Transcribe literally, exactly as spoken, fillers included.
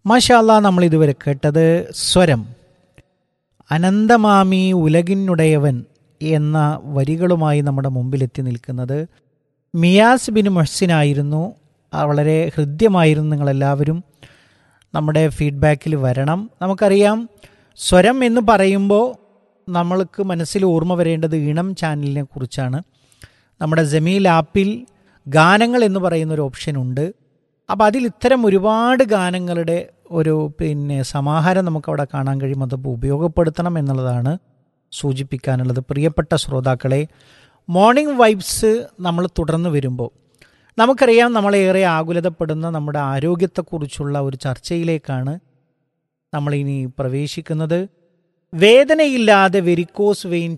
മാഷാ അല്ലാ, നമ്മൾ ഇതുവരെ കേട്ടത് സ്വരം അനന്തമാമി ഉലകിനുടയവൻ എന്ന വരികളുമായി നമ്മുടെ മുമ്പിലെത്തി നിൽക്കുന്നത് മിയാസ് ബിൻ മുഹ്സിനായിരുന്നു. വളരെ ഹൃദ്യമായിരുന്നു. നിങ്ങളെല്ലാവരും നമ്മുടെ ഫീഡ്ബാക്കിൽ വരണം. നമുക്കറിയാം, സ്വരം എന്ന് പറയുമ്പോൾ നമ്മൾക്ക് മനസ്സിൽ ഓർമ്മ വരേണ്ടത് ഈണം ചാനലിനെ കുറിച്ചാണ്. നമ്മുടെ ജമീൽ ആപ്പിൽ ഗാനങ്ങൾ എന്ന് പറയുന്നൊരു ഓപ്ഷനുണ്ട്. അപ്പോൾ അതിൽ ഇത്തരം ഒരുപാട് ഗാനങ്ങളുടെ ഒരു പിന്നെ സമാഹാരം നമുക്കവിടെ കാണാൻ കഴിയും. അത് ഉപയോഗപ്പെടുത്തണം എന്നുള്ളതാണ് സൂചിപ്പിക്കാനുള്ളത്. പ്രിയപ്പെട്ട ശ്രോതാക്കളെ, മോർണിംഗ് വൈബ്സ് നമ്മൾ തുടർന്ന് വരുമ്പോൾ നമുക്കറിയാം, നമ്മളേറെ ആകുലതപ്പെടുന്ന നമ്മുടെ ആരോഗ്യത്തെക്കുറിച്ചുള്ള ഒരു ചർച്ചയിലേക്കാണ് നമ്മളിനി പ്രവേശിക്കുന്നത്. വേദനയില്ലാതെ വെരിക്കോസ് വെയിൻ